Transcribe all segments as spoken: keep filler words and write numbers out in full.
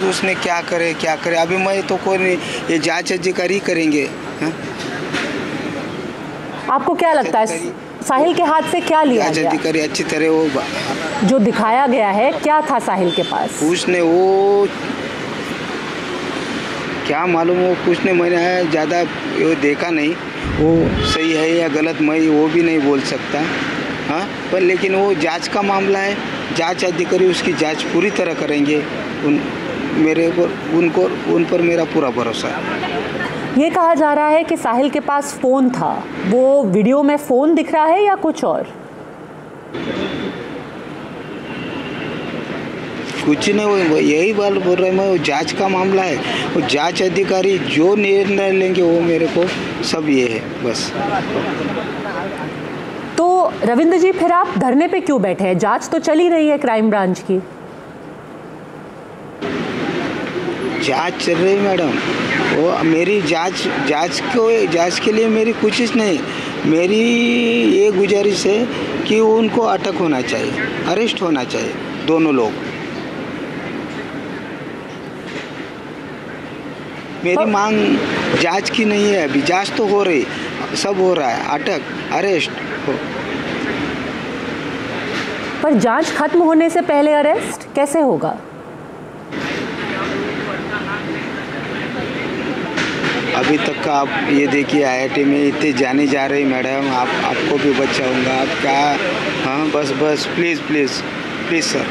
उसने क्या करे क्या करे, अभी मैं तो कोई नहीं, ये जांच अधिकारी करेंगे। हा? आपको क्या लगता है साहिल के हाथ से क्या लिया गया? अधिकारी अच्छी तरह वो जो दिखाया गया है, क्या था साहिल के पास? उसने वो क्या मालूम, वो कुछ ने मैंने ज़्यादा वो देखा नहीं, वो सही है या गलत मैं वो भी नहीं बोल सकता। हाँ, पर लेकिन वो जांच का मामला है, जांच अधिकारी उसकी जांच पूरी तरह करेंगे। उन मेरे को उनको उन पर मेरा पूरा भरोसा है। ये कहा जा रहा है कि साहिल के पास फ़ोन था, वो वीडियो में फ़ोन दिख रहा है या कुछ और? कुछ नहीं, वो यही बात बोल रहे हैं मैं, वो जांच का मामला है, वो जांच अधिकारी जो निर्णय लेंगे वो मेरे को सब ये है बस। तो रविंद्र जी, फिर आप धरने पे क्यों बैठे हैं? जांच तो चल ही रही है क्राइम ब्रांच की। जांच चल रही है मैडम, वो मेरी जांच जांच को जांच के लिए मेरी कोशिश नहीं, मेरी ये गुजारिश है कि उनको अटक होना चाहिए, अरेस्ट होना चाहिए दोनों लोग। मेरी मांग जांच की नहीं है, अभी जांच तो हो रही, सब हो रहा है, अटक अरेस्ट हो। पर जांच खत्म होने से पहले अरेस्ट कैसे होगा? अभी तक का आप ये देखिए, आई आई टी में इतने जाने जा रहे मैडम, आप आपको भी बचाऊंगा, आप क्या, हाँ बस बस please please please sir.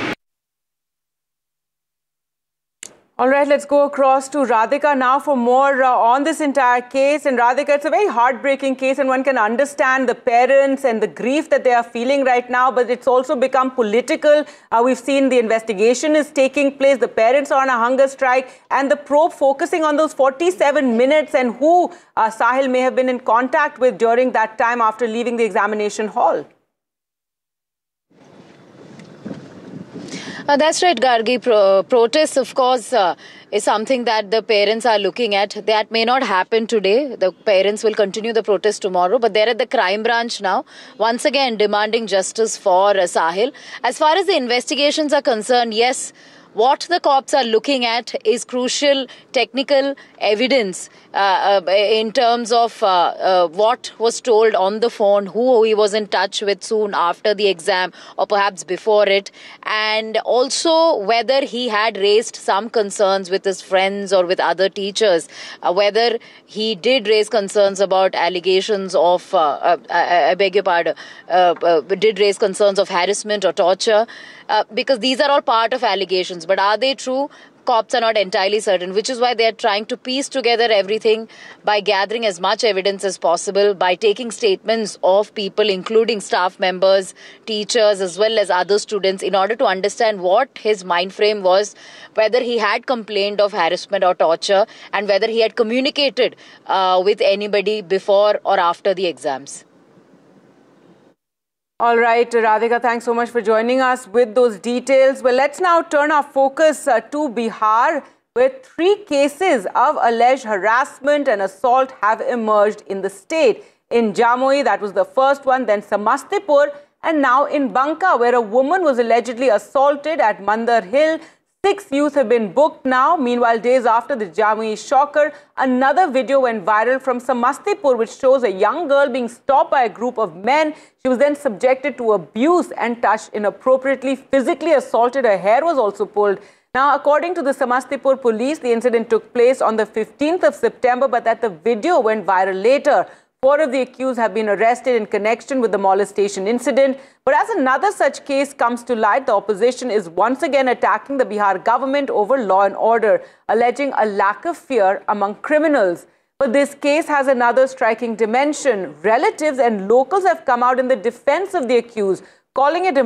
All right, let's go across to Radhika now for more uh, on this entire case. And Radhika, it's a very heartbreaking case, and one can understand the parents and the grief that they are feeling right now, but it's also become political. Uh, we've seen the investigation is taking place, the parents are on a hunger strike, and the probe focusing on those forty-seven minutes and who uh, Sahil may have been in contact with during that time after leaving the examination hall. Uh, that's right, Gargi. Pro protests, of course, uh, is something that the parents are looking at. That may not happen today. The parents will continue the protest tomorrow. But they're at the crime branch now, once again demanding justice for uh, Sahil. As far as the investigations are concerned, yes, what the cops are looking at is crucial technical evidence uh, uh, in terms of uh, uh, what was told on the phone, who he was in touch with soon after the exam or perhaps before it, and also whether he had raised some concerns with his friends or with other teachers, uh, whether he did raise concerns about allegations of, uh, uh, I, I beg your pardon, uh, uh, did raise concerns of harassment or torture, uh, because these are all part of allegations. But are they true? Cops are not entirely certain, which is why they are trying to piece together everything by gathering as much evidence as possible, by taking statements of people, including staff members, teachers, as well as other students, in order to understand what his mind frame was, whether he had complained of harassment or torture, and whether he had communicated uh, with anybody before or after the exams. All right, Radhika, thanks so much for joining us with those details. Well, let's now turn our focus uh, to Bihar, where three cases of alleged harassment and assault have emerged in the state. In Jamui, that was the first one, then Samastipur, and now in Banka, where a woman was allegedly assaulted at Mandar Hill. Six youth have been booked now. Meanwhile, days after the Jamui shocker, another video went viral from Samastipur, which shows a young girl being stopped by a group of men. She was then subjected to abuse and touched inappropriately, physically assaulted. Her hair was also pulled. Now, according to the Samastipur police, the incident took place on the fifteenth of September, but that the video went viral later. Four of the accused have been arrested in connection with the molestation incident. But as another such case comes to light, the opposition is once again attacking the Bihar government over law and order, alleging a lack of fear among criminals. But this case has another striking dimension. Relatives and locals have come out in the defense of the accused, calling it a